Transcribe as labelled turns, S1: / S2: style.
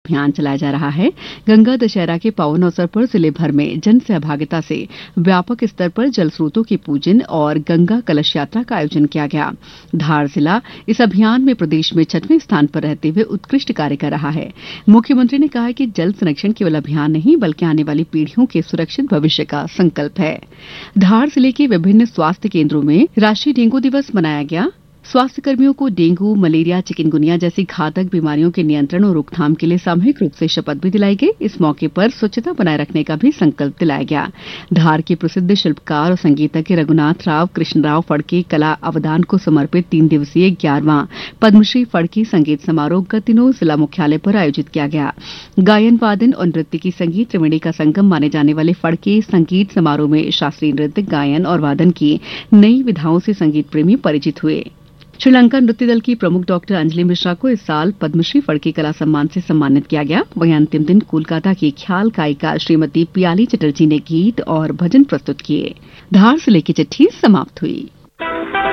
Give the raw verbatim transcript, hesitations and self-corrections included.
S1: अभियान चलाया जा रहा है। गंगा दशहरा के पावन अवसर पर जिले भर में जन सहभागिता से व्यापक स्तर पर जल स्रोतों के पूजन और गंगा कलश यात्रा का आयोजन किया गया। धार जिला इस अभियान में प्रदेश में छठवें स्थान पर रहते हुए उत्कृष्ट कार्य कर रहा है। मुख्यमंत्री ने कहा कि जल संरक्षण केवल अभियान नहीं बल्कि आने वाली पीढ़ियों के सुरक्षित भविष्य का संकल्प है। धार जिले के विभिन्न स्वास्थ्य केंद्रों में राष्ट्रीय डेंगू दिवस मनाया गया। स्वास्थ्य कर्मियों को डेंगू, मलेरिया, चिकनगुनिया जैसी घातक बीमारियों के नियंत्रण और रोकथाम के लिए सामूहिक रूप से शपथ भी दिलाई गई। इस मौके पर स्वच्छता बनाए रखने का भी संकल्प दिलाया गया। धार के प्रसिद्ध शिल्पकार और संगीतज्ञ रघुनाथ राव कृष्णराव फड़के कला अवदान को समर्पित तीन दिवसीय ग्यारहवां पद्मश्री फड़के संगीत समारोह गत दिनों जिला मुख्यालय पर आयोजित किया गया। गायन, वादन और नृत्य की संगीत त्रिवेणी का संगम माने जाने वाले फड़के संगीत समारोह में शास्त्रीय नृत्य, गायन और वादन की नई विधाओं से संगीत प्रेमी परिचित हुए। श्रीलंका नृत्य दल की प्रमुख डॉक्टर अंजलि मिश्रा को इस साल पद्मश्री फड़के कला सम्मान से सम्मानित किया गया। वहीं अंतिम दिन कोलकाता की ख्याल गायिका श्रीमती पियाली चटर्जी ने गीत और भजन प्रस्तुत किए। धार जिले की चिट्ठी समाप्त हुई।